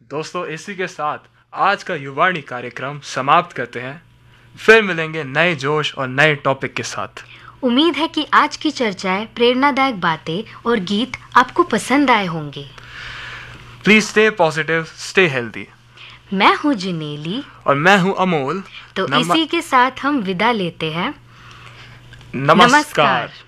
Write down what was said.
दोस्तों, इसी के साथ आज का युवाणी कार्यक्रम समाप्त करते हैं। फिर मिलेंगे नए जोश और नए टॉपिक के साथ। उम्मीद है कि आज की चर्चाएं, प्रेरणादायक बातें और गीत आपको पसंद आए होंगे। Please stay positive, stay healthy. मैं हूँ जिनेली और मैं हूँ अमोल। तो इसी के साथ हम विदा लेते हैं। नमस्कार।